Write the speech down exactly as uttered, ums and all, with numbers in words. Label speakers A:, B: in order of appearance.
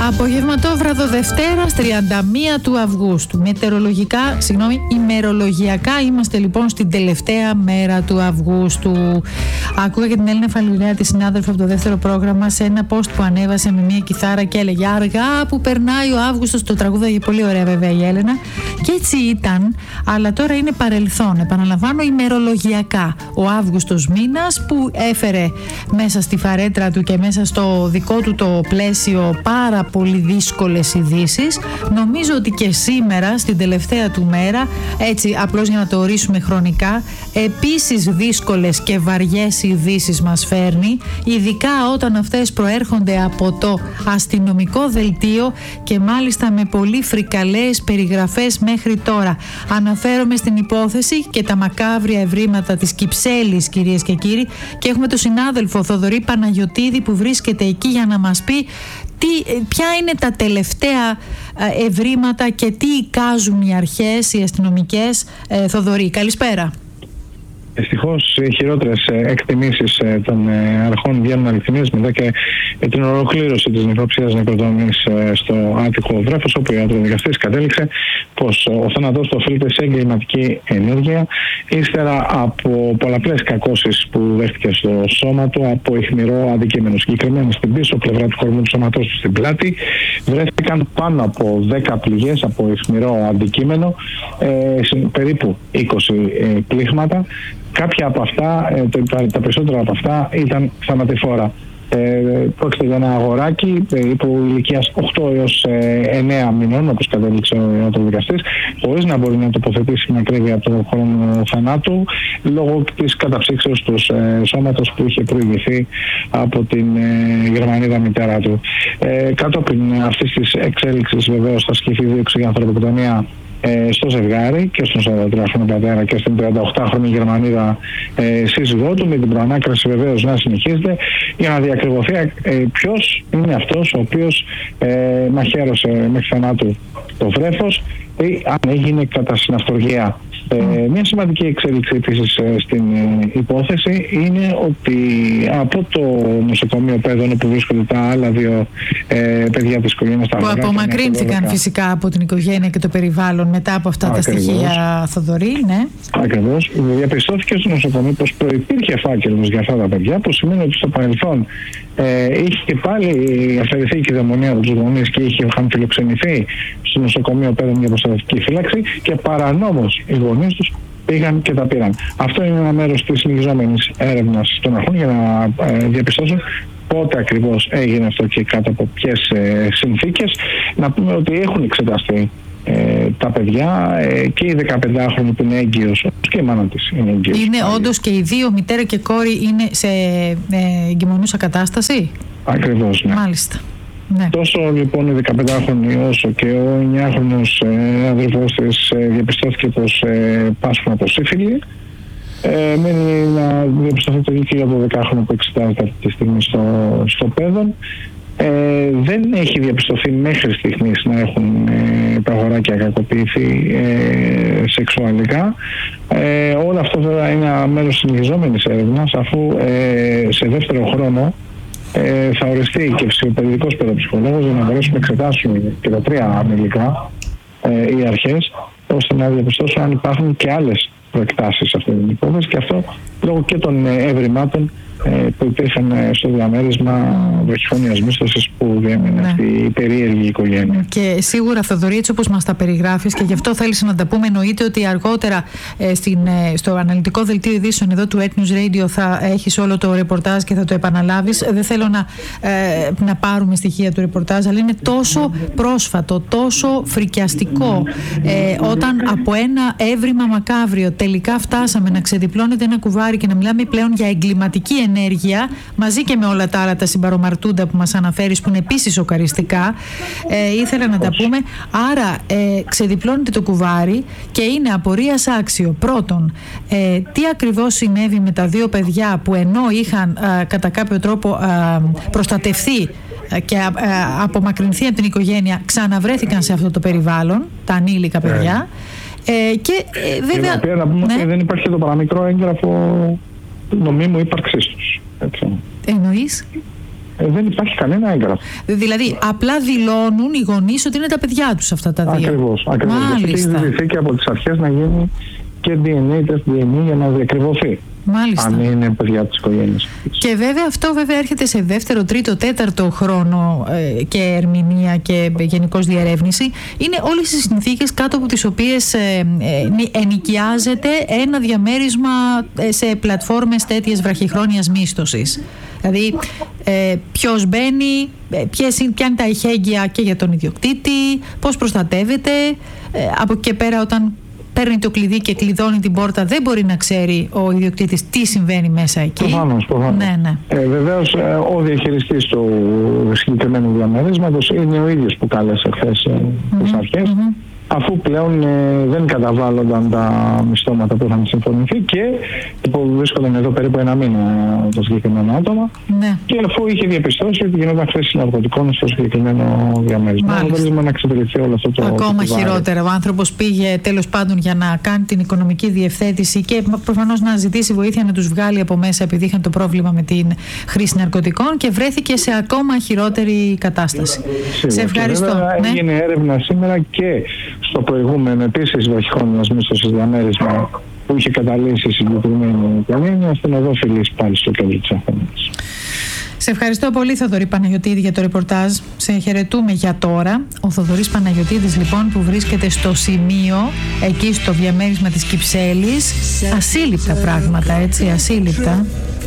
A: Απογευματόβραδο Δευτέρας, τριάντα μία του Αυγούστου. Μετεωρολογικά, συγγνώμη, ημερολογιακά είμαστε λοιπόν στην τελευταία μέρα του Αυγούστου. Άκουγα και την Έλληνα Φαλιρέα, τη συνάδελφο από το δεύτερο πρόγραμμα, σε ένα post που ανέβασε με μια κιθάρα και έλεγε «Αργά που περνάει ο Αύγουστος». Το τραγούδαγε πολύ ωραία βέβαια η Έλενα. Και έτσι ήταν, αλλά τώρα είναι παρελθόν. Επαναλαμβάνω, ημερολογιακά. Ο Αύγουστος μήνας που έφερε μέσα στη φαρέτρα του και μέσα στο δικό του το πλαίσιο πάρα πολύ δύσκολες ειδήσεις. Νομίζω ότι και σήμερα, στην τελευταία του μέρα, έτσι απλώς για να το ορίσουμε χρονικά, επίσης δύσκολες και βαριές ειδήσεις μας φέρνει, ειδικά όταν αυτές προέρχονται από το αστυνομικό δελτίο και μάλιστα με πολύ φρικαλές περιγραφές μέχρι τώρα. Αναφέρομαι στην υπόθεση και τα μακάβρια ευρήματα της Κυψέλης, κυρίες και κύριοι, και έχουμε τον συνάδελφο Θοδωρή Παναγιωτίδη που βρίσκεται εκεί για να μας πει Τι, ποια είναι τα τελευταία ευρήματα και τι εικάζουν οι αρχές, οι αστυνομικές. ε, Θοδωρή, καλησπέρα.
B: Δυστυχώς οι χειρότερες εκτιμήσεις των αρχών βγαίνουν αληθινές μετά και την ολοκλήρωση της νεκροψίας νεκροδομής στο Άττικο Βρέφος, όπου ο ιατροδικαστής κατέληξε πως ο θάνατός του οφείλεται σε εγκληματική ενέργεια ύστερα από πολλαπλές κακώσεις που δέχτηκε στο σώμα του από αιχμηρό αντικείμενο. Συγκεκριμένα στην πίσω πλευρά του κορμού του σώματός του, στην πλάτη, βρέθηκαν πάνω από δέκα πληγές από αιχμηρό αντικείμενο, ε, περίπου είκοσι ε, πλήγματα. Κάποια από αυτά, τα, τα περισσότερα από αυτά ήταν θανατηφόρα. Ε, πρόκειται για ένα αγοράκι περίπου ηλικίας οκτώ έως εννέα μηνών, όπως κατέληξε ο ιατροδικαστής, χωρίς να μπορεί να τοποθετήσει με ακρίβεια το χρόνο θανάτου, λόγω της καταψύξεως του ε, σώματος που είχε προηγηθεί από την ε, Γερμανίδα μητέρα του. Ε, κατόπιν αυτής της εξέλιξης, βεβαίως, θα ασκηθεί δίωξη για ανθρωποκτονία στο ζευγάρι και στον σαραντατριάχρονο πατέρα και στην τριανταοκτάχρονη Γερμανίδα ε, σύζυγό του, με την προανάκριση βεβαίως να συνεχίζεται για να διακριβωθεί ε, ποιος είναι αυτός ο οποίος ε, μαχαίρωσε μέχρι θανάτου το βρέφος ή αν έγινε κατά συναυτοργία. Ε, μια σημαντική εξέλιξη επίσης στην ε, υπόθεση είναι ότι από το νοσοκομείο Πέδων, όπου βρίσκονται τα άλλα δύο ε, παιδιά της οικογένειας, που
A: απομακρύνθηκαν φυσικά από την οικογένεια και το περιβάλλον μετά από αυτά Ακριβώς. τα στοιχεία, Θοδωρή, ναι. Ακριβώς.
B: Διαπιστώθηκε στο νοσοκομείο πως προϋπήρχε φάκελος για αυτά τα παιδιά, που σημαίνει ότι στο παρελθόν ε, είχε και πάλι αφαιρεθεί η κυδαιμονία από τους γονείς και είχαν φιλοξενηθεί στο νοσοκομείο Πέδων για προστατευτική φύλαξη και παρανόμως οι γονείς τους πήγαν και τα πήραν. Αυτό είναι ένα μέρος της συνεχιζόμενης έρευνας των αρχών για να ε, διαπιστώσουν πότε ακριβώς έγινε αυτό και κάτω από ποιες ε, συνθήκες. Να πούμε ότι έχουν εξεταστεί ε, τα παιδιά ε, και η δεκαπεντάχρονη που είναι έγκυος και η μάνα της είναι έγκυος.
A: Είναι όντως και οι δύο, μητέρα και κόρη, είναι σε ε, εγκυμονούσα κατάσταση?
B: Ακριβώς, ναι.
A: Μάλιστα. Ναι.
B: Τόσο λοιπόν η δεκαπεντάχρονη όσο και ο εννιάχρονος ε, αδερφός της ε, διαπιστώθηκε πως ε, πάσχουν από σύφυλλη. Ε, μένει να διαπιστωθεί το ίδιο και για το δεκάχρονο που εξετάζεται αυτή τη στιγμή στο, στο Πέδον. Ε, δεν έχει διαπιστωθεί μέχρι στιγμής να έχουν ε, τα αγοράκια κακοποιηθεί ε, σεξουαλικά. Ε, όλο αυτό βέβαια είναι ένα μέρος συνεχιζόμενης έρευνας, αφού ε, σε δεύτερο χρόνο Ε, θα οριστεί και ψυχοπαιδευτικός παιδοψυχολόγος για να μπορέσουμε να εξετάσουμε και τα τρία ανηλικά ε, οι αρχές, ώστε να διαπιστώσουν αν υπάρχουν και άλλες προεκτάσεις σε αυτή την υπόθεση, και αυτό λόγω και των ε, ευρημάτων ε, που υπήρχαν ε, στο διαμέρισμα βραχυφωνίας μίσθωσης που διέμενε ναι. αυτή η περίεργη οικογένεια.
A: Και σίγουρα, Θοδωρή, έτσι όπως μας τα περιγράφεις, και γι' αυτό θέλεις να τα πούμε, εννοείται ότι αργότερα ε, στην, ε, στο αναλυτικό δελτίο ειδήσεων εδώ του Etnews Radio θα έχεις όλο το ρεπορτάζ και θα το επαναλάβεις. Δεν θέλω να, ε, να πάρουμε στοιχεία του ρεπορτάζ, αλλά είναι τόσο πρόσφατο, τόσο φρικιαστικό, ε, όταν από ένα έβριμα μακάβριο τελικά φτάσαμε να ξεδιπλώνεται ένα κουβάρι και να μιλάμε πλέον για εγκληματική ενέργεια, μαζί και με όλα τα άλλα τα συμπαρομαρτούντα που μας αναφέρεις, που είναι επίσης σοκαριστικά. Ε, ήθελα να τα πούμε. Άρα ε, ξεδιπλώνεται το κουβάρι και είναι απορίας άξιο. Πρώτον, ε, τι ακριβώς συνέβη με τα δύο παιδιά που ενώ είχαν ε, κατά κάποιο τρόπο ε, προστατευθεί και ε, απομακρυνθεί από την οικογένεια, ξαναβρέθηκαν σε αυτό το περιβάλλον, τα ανήλικα παιδιά. Ε, και ε, βέβαια.
B: Και να πούμε ναι. ότι δεν υπάρχει το παραμικρό έγγραφο νομίμου ύπαρξής τους.
A: Εννοείς?
B: Ε, δεν υπάρχει κανένα έγγραφο.
A: Δηλαδή, απλά δηλώνουν οι γονείς ότι είναι τα παιδιά τους αυτά τα δύο.
B: Ακριβώς. Ακριβώς. Έχει ζητηθεί και από τις αρχές να γίνει και ντι εν έι, τεστ ντι εν έι για να διακριβωθεί.
A: Μάλιστα.
B: Αν είναι παιδιά της οικογένειας.
A: Και βέβαια αυτό βέβαια έρχεται σε δεύτερο, τρίτο, τέταρτο χρόνο ε, και ερμηνεία και γενικώς διερεύνηση. Είναι όλες οι συνθήκες κάτω από τις οποίες ε, ε, ενοικιάζεται ένα διαμέρισμα ε, σε πλατφόρμες τέτοιες βραχυχρόνιας μίσθωσης. Δηλαδή ε, ποιος μπαίνει, ε, ποιες είναι, ποια είναι τα ειχέγγυα και για τον ιδιοκτήτη, πώς προστατεύεται, ε, από εκεί και πέρα όταν παίρνει το κλειδί και κλειδώνει την πόρτα, δεν μπορεί να ξέρει ο ιδιοκτήτης τι συμβαίνει μέσα εκεί.
B: Προφανώς, προφανώς.
A: Ναι, ναι.
B: Ε, βεβαίως, ε, ο διαχειριστής του συγκεκριμένου διαμερίσματος είναι ο ίδιος που κάλεσε χθες ε, mm-hmm. τις αρχές, mm-hmm. αφού πλέον ε, δεν καταβάλλονταν τα μισθώματα που είχαν συμφωνηθεί και που βρίσκονταν εδώ περίπου ένα μήνα το συγκεκριμένο άτομα,
A: ναι.
B: και αφού είχε διαπιστώσει ότι γινόταν χρήση ναρκωτικών στο συγκεκριμένο διαμέρισμα. Θέλουμε να εξυπηρετηθεί όλο αυτό το.
A: Ακόμα
B: το
A: χειρότερα. Ο άνθρωπος πήγε τέλος πάντων για να κάνει την οικονομική διευθέτηση και προφανώς να ζητήσει βοήθεια να τους βγάλει από μέσα επειδή είχαν το πρόβλημα με την χρήση ναρκωτικών και βρέθηκε σε ακόμα χειρότερη κατάσταση.
B: Σίγουρα.
A: Σε ευχαριστώ.
B: Βέβαια,
A: ναι.
B: Έγινε έρευνα σήμερα και στο προηγούμενο επίσης βραχυχρόνιας μίσθωσης διαμέρισμα που είχε καταλήξει η συγκεκριμένη οικογένεια, ώστε να δώσει φυλής πάλι στο κέντρο της Αθήνας.
A: Σε ευχαριστώ πολύ, Θοδωρή Παναγιωτήδη, για το ρεπορτάζ. Σε χαιρετούμε για τώρα. Ο Θοδωρής Παναγιωτήδης, λοιπόν, που βρίσκεται στο σημείο, εκεί στο διαμέρισμα της Κυψέλης, ασύλληπτα πράγματα, έτσι, ασύλληπτα.